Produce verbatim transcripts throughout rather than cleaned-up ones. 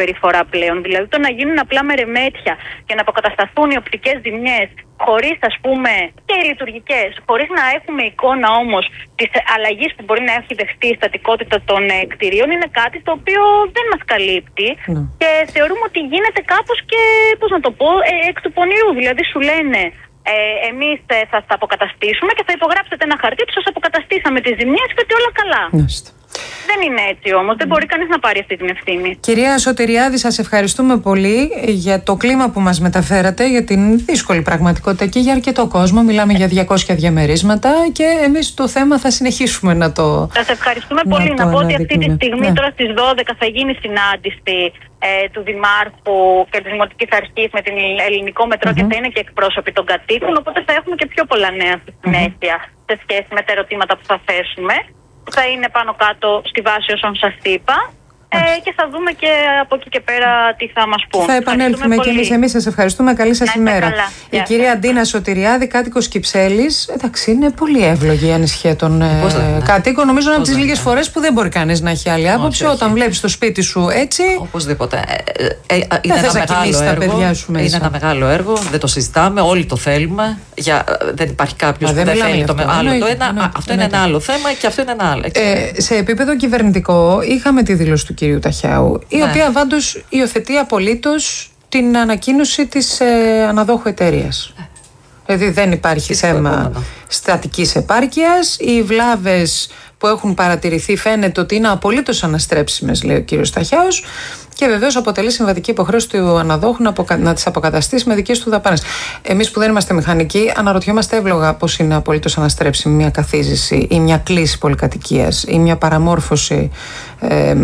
συμπεριφορά πλέον. Δηλαδή το να γίνουν απλά μερεμέτια και να αποκατασταθούν οι οπτικές ζημιές, χωρίς, ας πούμε, και οι λειτουργικές, χωρίς να έχουμε εικόνα όμως της αλλαγής που μπορεί να έχει δεχτεί η στατικότητα των ε, κτηρίων, είναι κάτι το οποίο δεν μας καλύπτει. Mm. Και θεωρούμε ότι γίνεται κάπως και, πώς να το πω, ε, εκ του πονηρού. Δηλαδή σου λένε, ε, εμείς ε, θα τα αποκαταστήσουμε και θα υπογράψετε ένα χαρτί που σας αποκαταστήσαμε τις ζημιές και ότι όλα καλά. Mm. Δεν είναι έτσι όμως, δεν μπορεί κανείς να πάρει αυτή την ευθύνη. Κυρία Σωτηριάδη, σας ευχαριστούμε πολύ για το κλίμα που μας μεταφέρατε, για την δύσκολη πραγματικότητα και για αρκετό κόσμο. Μιλάμε για διακόσια διαμερίσματα και εμείς το θέμα θα συνεχίσουμε να το. Σας ευχαριστούμε πολύ. Να πω ότι αυτή τη στιγμή, ναι, τώρα στις δώδεκα θα γίνει συνάντηση ε, του Δημάρχου και της Δημοτικής Αρχής με την Ελληνικό Μετρό mm-hmm. και θα είναι και εκπρόσωποι των κατοίκων. Οπότε θα έχουμε και πιο πολλά νέα στη συνέχεια mm-hmm. σε σχέση με τα ερωτήματα που θα θέσουμε. Θα είναι πάνω κάτω στη βάση όσων σας είπα. Ε, και θα δούμε και από εκεί και πέρα τι θα μας πούν. Θα επανέλθουμε και εμείς. Εμείς σας ευχαριστούμε. Καλή σας ημέρα. Καλά. Η yeah. κυρία Ντίνα Σωτηριάδη, κάτοικος Κυψέλης. Εντάξει, είναι πολύ εύλογη η ανησυχία των ε, κατοίκων. Νομίζω είναι από τις λίγες φορές που δεν μπορεί κανείς να έχει άλλη άποψη. Όχι, όταν όχι. βλέπεις το σπίτι σου έτσι. Οπωσδήποτε. Ε, ε, ε, είναι ένα μεγάλο έργο. Σου είναι ένα μεγάλο έργο. Δεν το συζητάμε. Όλοι το θέλουμε. Για, δεν υπάρχει κάποιο που δεν θέλει το άλλο. Αυτό είναι ένα άλλο θέμα και αυτό είναι ένα άλλο. Σε επίπεδο κυβερνητικό είχαμε τη δήλωση του κυρίου Ταχιάου, η ναι. οποία πάντως υιοθετεί απολύτως την ανακοίνωση της ε, αναδόχου εταιρείας. Ε. Δηλαδή δεν υπάρχει Φυσικό θέμα επόμενο. στατικής επάρκειας. Οι βλάβες που έχουν παρατηρηθεί φαίνεται ότι είναι απολύτως αναστρέψιμες, λέει ο κύριος Ταχιάους, και βεβαίως αποτελεί συμβατική υποχρέωση του αναδόχου να, αποκα... να τις αποκαταστήσει με δικές του δαπάνες. Εμείς που δεν είμαστε μηχανικοί, αναρωτιόμαστε εύλογα πώς είναι απολύτως αναστρέψιμη μια καθίζηση ή μια κλίση πολυκατοικίας ή μια παραμόρφωση ε,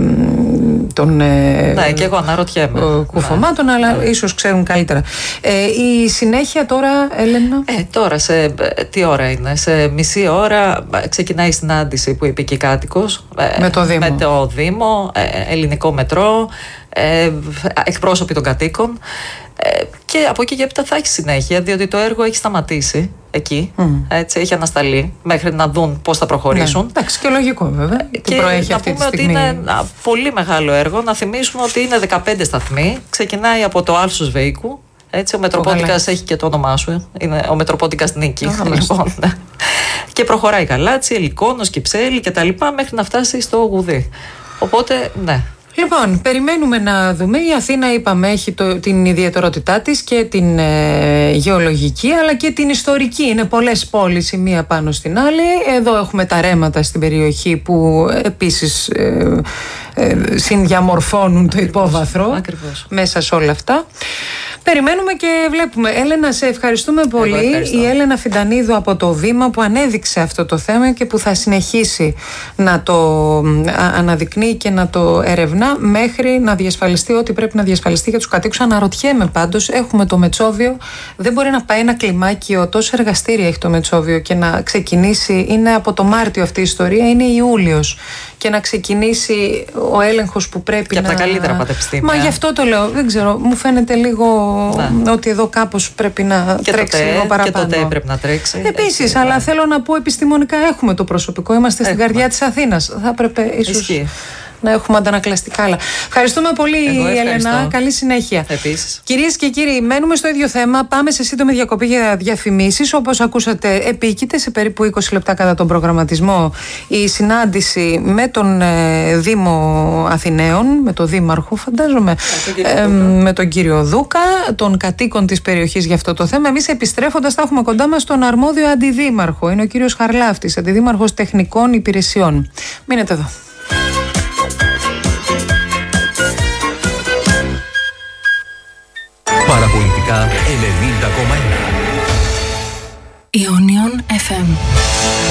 των ε, ναι, και εγώ αναρωτιέμαι. κουφωμάτων, ναι, αλλά ναι. ίσως ξέρουν καλύτερα. Ε, η συνέχεια τώρα, Έλενα. Ε, τώρα, σε τι ώρα είναι, σε μισή ώρα ξεκινάει η συνάντηση που είπε και κάτοικος. Με το Δήμο. Με το Δήμο, Ελληνικό Μετρό, Ε, εκπρόσωποι των κατοίκων ε, και από εκεί και έπειτα θα έχει συνέχεια, διότι το έργο έχει σταματήσει εκεί, mm. έτσι, έχει ανασταλεί μέχρι να δουν πώς θα προχωρήσουν. Ναι, εντάξει, και λογικό βέβαια. Και προέχει να αυτή πούμε τη στιγμή. ότι είναι ένα πολύ μεγάλο έργο. Να θυμίσουμε ότι είναι δεκαπέντε σταθμοί, ξεκινάει από το Άλσος Βεϊκού. Έτσι, ο Μετροπόντικας έχει και το όνομά σου. Είναι ο Μετροπόντικας Νίκη. Λοιπόν, ναι. Και προχωράει Γαλάτσι, Ελικόνος, Κυψέλη και τα λοιπά μέχρι να φτάσει στο Γουδί. Οπότε, ναι. Λοιπόν, περιμένουμε να δούμε. Η Αθήνα, είπαμε, έχει το, την ιδιαιτερότητά της και την ε, γεωλογική αλλά και την ιστορική. Είναι πολλές πόλεις η μία πάνω στην άλλη. Εδώ έχουμε τα ρέματα στην περιοχή που επίσης ε, ε, συνδιαμορφώνουν το υπόβαθρο. Ακριβώς. Μέσα σε όλα αυτά. Περιμένουμε και βλέπουμε. Έλενα, σε ευχαριστούμε πολύ. Η Έλενα Φιντανίδου από το Βήμα που ανέδειξε αυτό το θέμα και που θα συνεχίσει να το αναδεικνύει και να το ερευνά μέχρι να διασφαλιστεί ό,τι πρέπει να διασφαλιστεί για τους κατοίκους. Αναρωτιέμαι πάντως, έχουμε το Μετσόβιο, δεν μπορεί να πάει ένα κλιμάκιο, τόσο εργαστήρια έχει το Μετσόβιο και να ξεκινήσει, είναι από το Μάρτιο αυτή η ιστορία, είναι Ιούλιος, και να ξεκινήσει ο έλεγχος που πρέπει και να. Από τα καλύτερα πανεπιστήμια. Μα γι' αυτό το λέω, δεν ξέρω, μου φαίνεται λίγο ναι. ότι εδώ κάπως πρέπει να και τρέξει τότε, λίγο παραπάνω. Και τότε πρέπει να τρέξει. Επίσης, έτσι, αλλά ναι. θέλω να πω επιστημονικά έχουμε το προσωπικό, είμαστε έχουμε. στην καρδιά της Αθήνας. Θα έπρεπε ίσως Ισχύει. να έχουμε αντανακλαστικά άλλα. Ευχαριστούμε πολύ, Έλενα. Καλή συνέχεια. Επίσης. Κυρίες και κύριοι, μένουμε στο ίδιο θέμα. Πάμε σε σύντομη διακοπή για διαφημίσεις. Όπως ακούσατε, επίκειται σε περίπου είκοσι λεπτά κατά τον προγραμματισμό η συνάντηση με τον ε, Δήμο Αθηναίων, με τον Δήμαρχο, φαντάζομαι, ε, με τον κύριο Δούκα, των κατοίκων της περιοχής για αυτό το θέμα. Εμείς επιστρέφοντας, θα έχουμε κοντά μας τον αρμόδιο αντιδήμαρχο. Είναι ο κύριος Χαρλάφτης, αντιδήμαρχος τεχνικών υπηρεσιών. Μείνετε εδώ. Παραπολιτικά ενενήντα κόμμα ένα. Ionion εφ εμ.